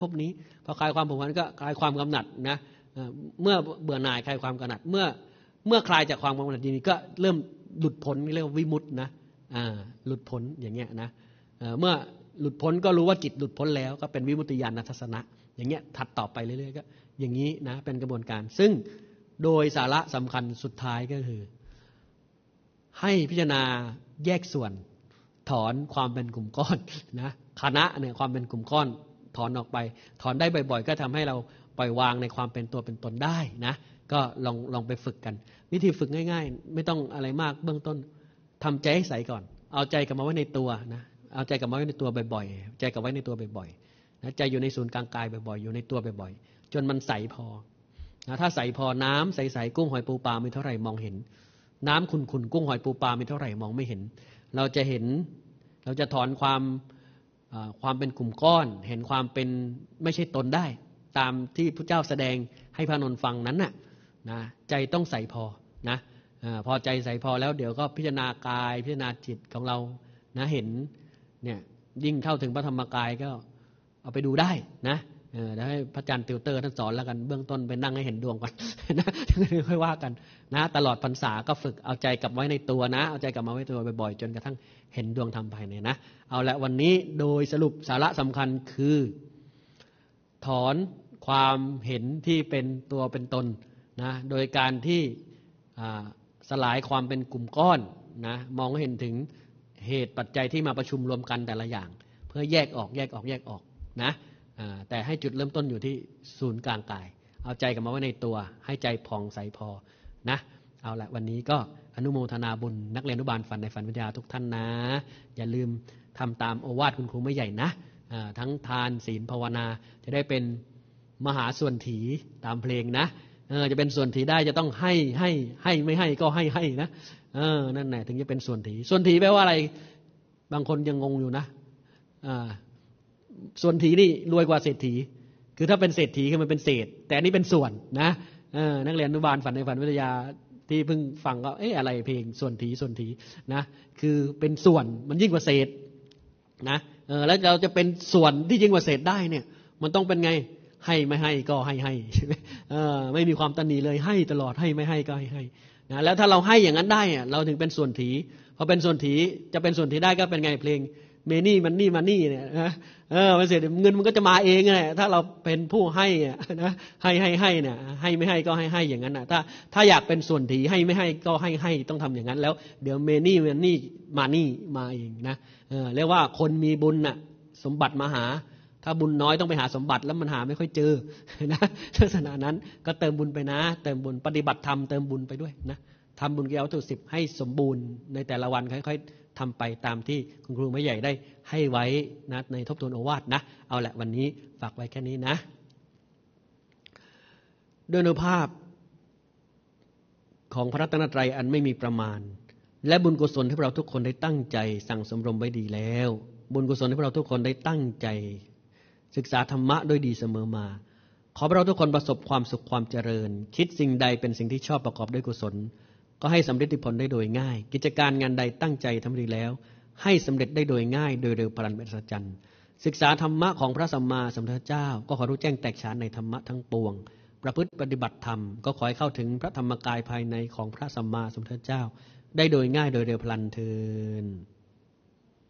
ภพนี้พอคลายความผูกพันก็คลายความกำหนัดนะเมื่อเบื่อหน่ายคลายความกำหนัดเมื่อคลายจากความกำหนัดนี้ก็เริ่มหลุดพ้นเรียกว่าวิมุตตินะหลุดพ้นอย่างเงี้ยนะเมื่อหลุดพ้นก็รู้ว่าจิตหลุดพ้นแล้วก็เป็นวิมุตติญาณทัศนะอย่างเงี้ยถัดต่อไปเรื่อยๆก็อย่างนี้นะเป็นกระบวนการซึ่งโดยสาระสำคัญสุดท้ายก็คือให้พิจารณาแยกส่วนถอนความเป็นกลุ่มก้อนนะคณะเนี่ยความเป็นกลุ่มก้อนถอนออกไปถอนได้บ่อยๆก็ทำให้เราปล่อยวางในความเป็นตัวเป็นตนได้นะก็ลองไปฝึกกันวิธีฝึกง่ายๆไม่ต้องอะไรมากเบื้องต้นทำใจให้ใสก่อนเอาใจกลับมาไว้ในตัวนะเอาใจกลับมาไว้ในตัวบ่อยๆใจกลับไว้ในตัวบ่อยๆนะใจอยู่ในศูนย์กลางกายบ่อยๆอยู่ในตัวบ่อยๆจนมันใสพอนะถ้าใสพอน้ำใสๆกุ้งหอยปูปลามีเท่าไหร่มองเห็นน้ำขุ่นๆกุ้งหอยปูปลามีเท่าไหร่มองไม่เห็นเราจะเห็นเราจะถอนความเป็นกลุ่มก้อนเห็นความเป็นไม่ใช่ตนได้ตามที่พระเจ้าแสดงให้พระนนท์ฟังนั้นน่ะนะใจต้องใสพอนะพอใจใสพอแล้วเดี๋ยวก็พิจารณากายพิจารณาจิตของเรานะเห็นเนี่ยยิ่งเข้าถึงพระธรรมกายก็เอาไปดูได้นะเดี๋ยวให้พระอาจารย์ติวเตอร์ท่านสอนแล้วกันเบื้องต้นไปนั่งให้เห็นดวงก่อนนะค่อยว่ากันนะตลอดพรรษาก็ฝึกเอาใจกลับไว้ในตัวนะเอาใจกลับมาไว้ในตัวบ่อยๆจนกระทั่งเห็นดวงธรรมภายในนะเอาละวันนี้โดยสรุปสาระสำคัญคือถอนความเห็นที่เป็นตัวเป็นตนนะโดยการที่สลายความเป็นกลุ่มก้อนนะมองเห็นถึงเหตุปัจจัยที่มาประชุมรวมกันแต่ละอย่างเพื่อแยกออกนะแต่ให้จุดเริ่มต้นอยู่ที่ศูนย์กลางกายเอาใจกลับมาไว้ในตัวให้ใจผ่องใสพอนะเอาละวันนี้ก็อนุโมทนาบุญนักเรียนอนุบาลฝันในฝันวิทยาทุกท่านนะอย่าลืมทำตามโอวาทคุณครูไม่ใหญ่นะทั้งทานศีลภาวนาจะได้เป็นมหาส่วนถีตามเพลงนะจะเป็นส่วนถีได้จะต้องให้ไม่ให้ก็ให้นะนั่นแหละถึงจะเป็นส่วนถีแปลว่าอะไรบางคนยังงงอยู่นะส่วนถีนี่รวยกว่าเศรษฐีคือถ้าเป็นเศรษฐีคือมันเป็นเศษแต่อันนี้เป็นส่วนนะนักเรียนอนุบาลฝันในฝันวิทยาที่เพิ่งฟังก็อะไรเพลงส่วนถีนะคือเป็นส่วนมันยิ่งกว่าเศษนะแล้วเราจะเป็นส่วนที่ยิ่งกว่าเศษได้เนี่ยมันต้องเป็นไงให้ไม่ให้ก็ให้ใช่ไหมไม่มีความตนีเลยให้ตลอดให้ไม่ให้ก็ให้นะแล้วถ้าเราให้อย่างนั้นได้เราถึงเป็นส่วนถีพอเป็นส่วนถีจะเป็นส่วนถีได้ก็เป็นไงเพลงเมนี่มันนี่เนี่ยนะมันเสร็จเงินมันก็จะมาเองแหละถ้าเราเป็นผู้ให้นะให้เนี่ยให้ไม่ให้ก็ให้อย่างนั้นนะถ้าอยากเป็นส่วนถีให้ไม่ให้ก็ให้ต้องทำอย่างนั้นแล้วเดี๋ยวเมนี่มาเองนะเรียกว่าคนมีบุญน่ะสมบัติมาหาถ้าบุญน้อยต้องไปหาสมบัติแล้วมันหาไม่ค่อยเจอนะลักษณะนั้นก็เติมบุญไปนะเติมบุญปฏิบัติธรรมเติมบุญไปด้วยนะทำบุญเกี่ยวกับ10ให้สมบูรณ์ในแต่ละวันค่อยๆทำไปตามที่คุณครูไม่ใหญ่ได้ให้ไว้นะในทบทวนโอวาทนะเอาละวันนี้ฝากไว้แค่นี้นะด้วยอนุภาพของพระรัตนตรัยอันไม่มีประมาณและบุญกุศลที่เราทุกคนได้ตั้งใจสั่งสมรมไว้ดีแล้วบุญกุศลที่เราทุกคนได้ตั้งใจศึกษาธรรมะด้วยดีเสมอมาขอให้เราทุกคนประสบความสุขความเจริญคิดสิ่งใดเป็นสิ่งที่ชอบประกอบด้วยกุศลก็ให้สำเร็จผลได้โดยง่ายกิจการงานใดตั้งใจทำดีแล้วให้สำเร็จได้โดยง่ายโดยเร็วพลันเป็นสัจจันศึกษาธรรมะของพระสัมมาสัมพุทธเจ้าก็ขอรู้แจ้งแตกฉานในธรรมะทั้งปวงประพฤติปฏิบัติธรรมก็ขอให้เข้าถึงพระธรรมกายภายในของพระสัมมาสัมพุทธเจ้าได้โดยง่ายโดยเร็วพลันเทอญ